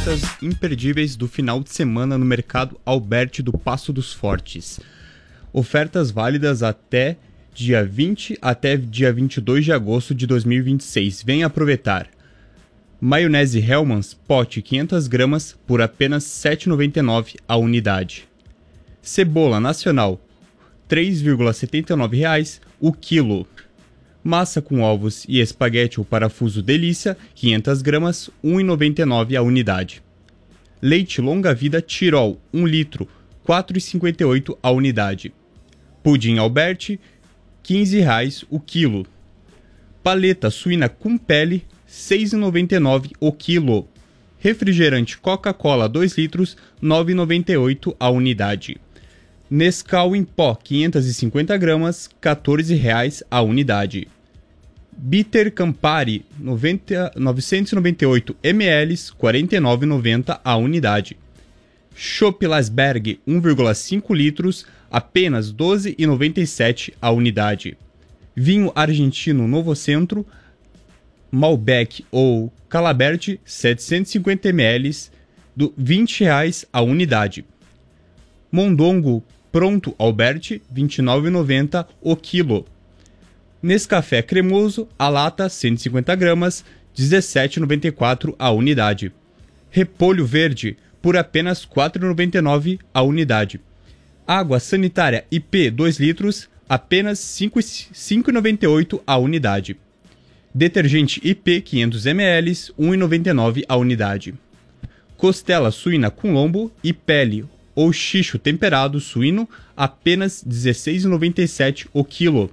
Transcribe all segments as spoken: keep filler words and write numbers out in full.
Ofertas imperdíveis do final de semana no Mercado Alberti do Passo dos Fortes. Ofertas válidas até dia vinte até dia vinte e dois de agosto de dois mil e vinte e seis. Venha aproveitar. Maionese Hellmann's, pote quinhentas gramas por apenas sete reais e noventa e nove centavos a unidade. Cebola nacional, três reais e setenta e nove centavos o quilo. Massa com ovos e espaguete ou parafuso delícia, quinhentas gramas, um real e noventa e nove centavos a unidade. Leite longa vida Tirol, um litro, quatro reais e cinquenta e oito centavos a unidade. Pudim Alberti, quinze reais o quilo. Paleta suína com pele, seis reais e noventa e nove centavos o quilo. Refrigerante Coca-Cola dois litros, nove reais e noventa e oito centavos a unidade. Nescau em pó, quinhentas e cinquenta gramas, quatorze reais a unidade. Bitter Campari, noventa, novecentos e noventa e oito mililitros, quarenta e nove reais e noventa centavos a unidade. Chopp Lasberg, um vírgula cinco litros, apenas doze reais e noventa e sete centavos a unidade. Vinho argentino Novo Centro, Malbec ou Calaberte, setecentos e cinquenta mililitros, vinte reais a unidade. Mondongo Pronto Alberti, vinte e nove reais e noventa centavos o quilo. Nescafé cremoso, a lata, cento e cinquenta gramas, dezessete reais e noventa e quatro centavos a unidade. Repolho verde, por apenas quatro reais e noventa e nove centavos a unidade. Água sanitária I P dois litros, apenas cinco reais e noventa e oito centavos a unidade. Detergente I P quinhentos mililitros, um real e noventa e nove centavos a unidade. Costela suína com lombo e pele ou xixo temperado suíno, apenas dezesseis reais e noventa e sete centavos o quilo.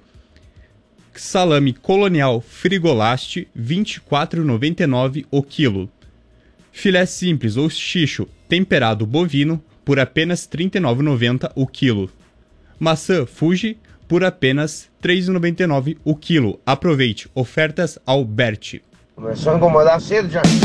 Salame colonial Frigolast, vinte e quatro reais e noventa e nove centavos o quilo. Filé simples ou xixo temperado bovino, por apenas trinta e nove reais e noventa centavos o quilo. Maçã Fuji, por apenas três reais e noventa e nove centavos o quilo. Aproveite, ofertas Alberti. Começou a incomodar cedo já.